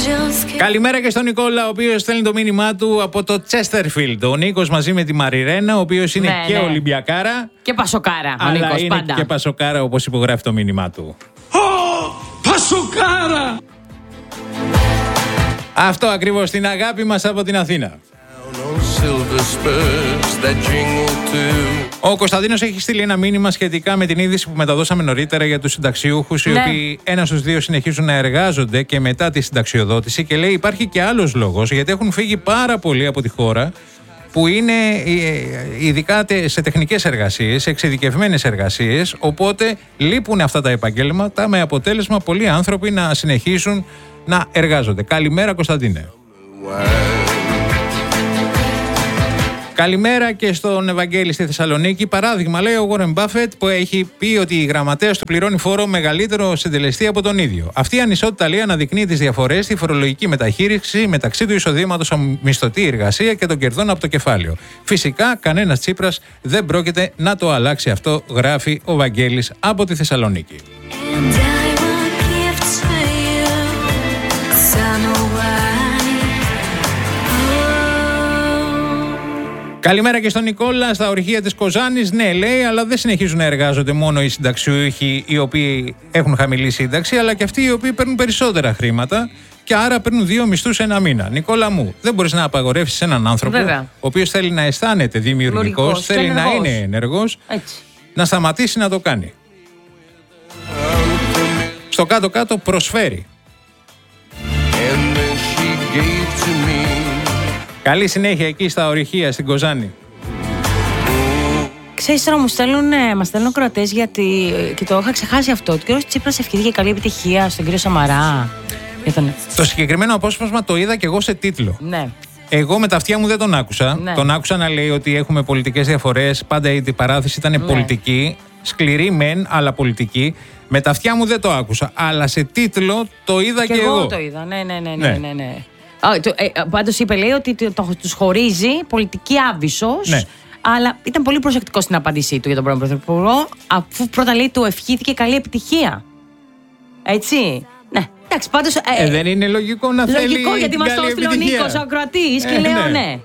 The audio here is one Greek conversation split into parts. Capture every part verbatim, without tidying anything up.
Καλημέρα και στον Νικόλα, ο οποίος στέλνει το μήνυμά του από το Τσέστερφιλντ. Ο Νίκος μαζί με τη Μαριρένα, ο οποίος είναι ναι, και ναι. Ολυμπιακάρα. Και Πασοκάρα. Ο αλλά Νίκος, είναι πάντα. και Πασοκάρα, όπως υπογράφει το μήνυμά του. Oh, Πασοκάρα! Αυτό ακριβώς, την αγάπη μας από την Αθήνα. Ο Κωνσταντίνος έχει στείλει ένα μήνυμα σχετικά με την είδηση που μεταδώσαμε νωρίτερα για τους συνταξιούχους, ναι. οι οποίοι ένα στους δύο συνεχίζουν να εργάζονται και μετά τη συνταξιοδότηση, και λέει υπάρχει και άλλος λόγος, γιατί έχουν φύγει πάρα πολλοί από τη χώρα που είναι ειδικά σε τεχνικές εργασίες, σε εξειδικευμένες εργασίες, οπότε λείπουν αυτά τα επαγγέλματα, με αποτέλεσμα πολλοί άνθρωποι να συνεχίσουν να εργάζονται. Καλημέρα, Κωνσταντίνε. Καλημέρα και στον Ευαγγέλη στη Θεσσαλονίκη. Παράδειγμα, λέει ο Warren Buffett, που έχει πει ότι η γραμματέας του πληρώνει φόρο μεγαλύτερο συντελεστή από τον ίδιο. Αυτή η ανισότητα, λέει, αναδεικνύει τις διαφορές στη φορολογική μεταχείριση μεταξύ του εισοδήματος από μισθωτή εργασία και των κερδών από το κεφάλαιο. Φυσικά, κανένας Τσίπρας δεν πρόκειται να το αλλάξει αυτό, γράφει ο Βαγγέλης από τη Θεσσαλονίκη. Καλημέρα και στον Νικόλα στα ορυχεία της Κοζάνης. Ναι, λέει, αλλά δεν συνεχίζουν να εργάζονται μόνο οι συνταξιούχοι οι οποίοι έχουν χαμηλή σύνταξη, αλλά και αυτοί οι οποίοι παίρνουν περισσότερα χρήματα και άρα παίρνουν δύο μισθούς ένα μήνα. Νικόλα μου, δεν μπορείς να απαγορεύσεις έναν άνθρωπο, βέβαια, ο οποίος θέλει να αισθάνεται δημιουργικός, θέλει να είναι ενεργός, έτσι, να σταματήσει να το κάνει. Στο κάτω-κάτω προσφέρει. Καλή συνέχεια εκεί στα ορυχεία στην Κοζάνη. Ξέρεις τώρα, μου στέλνουν, μας στέλνουν κροατές, γιατί και το είχα ξεχάσει αυτό. Ο κύριος Τσίπρας ευχήθηκε καλή επιτυχία στον κύριο Σαμαρά. Τον... Το συγκεκριμένο απόσπασμα το είδα και εγώ σε τίτλο. Ναι. Εγώ με τα αυτιά μου δεν τον άκουσα. Ναι. Τον άκουσα να λέει ότι έχουμε πολιτικές διαφορές. Πάντα η παράθεση ήταν, ναι, πολιτική. Σκληρή μεν, αλλά πολιτική. Με τα αυτιά μου δεν το άκουσα. Αλλά σε τίτλο το είδα και, και εγώ. εγώ το είδα. Ναι, ναι, ναι, ναι, ναι, ναι. Ε, πάντως είπε, λέει, ότι τους χωρίζει πολιτική άβυσσος, ναι, αλλά ήταν πολύ προσεκτικό στην απάντησή του για τον πρώην Πρωθυπουργό, αφού πρώτα, λέει, του ευχήθηκε καλή επιτυχία. Έτσι. Ναι, εντάξει, πάντως. Ε, ε, δεν είναι λογικό να λογικό, θέλει. Λογικό, γιατί μας το έστειλε ο Νίκος, ο ακροατής, ε, και λέω ναι. ναι.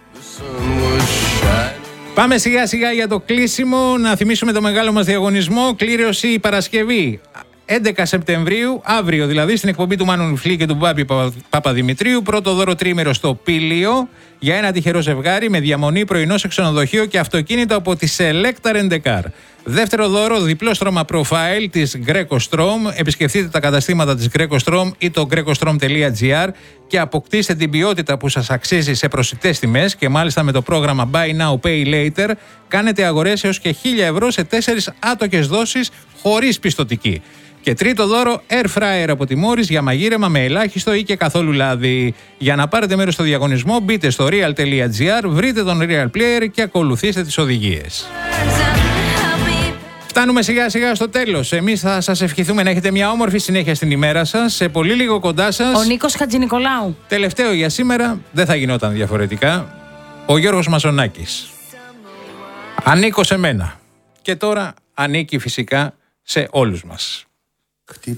Πάμε σιγά σιγά για το κλείσιμο. Να θυμίσουμε το μεγάλο μας διαγωνισμό. Κλήρωση η Παρασκευή. έντεκα Σεπτεμβρίου, αύριο δηλαδή, στην εκπομπή του Μάνου Νιφλή και του Μπάμπη Παπαδημητρίου. Πρώτο δώρο τρίμερο στο Πήλιο για ένα τυχερό ζευγάρι με διαμονή, πρωινό σε ξενοδοχείο και αυτοκίνητο από τη Selecta Rent-A-Car. Δεύτερο δώρο, διπλό στρώμα profile της GrecoStrom. Επισκεφτείτε τα καταστήματα της GrecoStrom ή το grecostrom τελεία gr και αποκτήστε την ποιότητα που σας αξίζει σε προσιτές τιμές, και μάλιστα με το πρόγραμμα Buy Now Pay Later κάνετε αγορές έως και χίλια ευρώ σε τέσσερις άτοκες δόσεις χωρίς πιστωτική. Και τρίτο δώρο, air fryer από τη Morris για μαγείρεμα με ελάχιστο ή και καθόλου λάδι. Για να πάρετε μέρος στο διαγωνισμό, μπείτε στο real τελεία gr, βρείτε τον Real Player και ακολουθήστε τις οδηγίες. Φτάνουμε σιγά σιγά στο τέλος. Εμείς θα σας ευχηθούμε να έχετε μια όμορφη συνέχεια στην ημέρα σας. Σε πολύ λίγο κοντά σας, ο Νίκος Χατζηνικολάου. Τελευταίο για σήμερα, δεν θα γινόταν διαφορετικά, ο Γιώργος Μαζονάκης. Ανήκω σε μένα. Και τώρα ανήκει φυσικά σε όλους μας.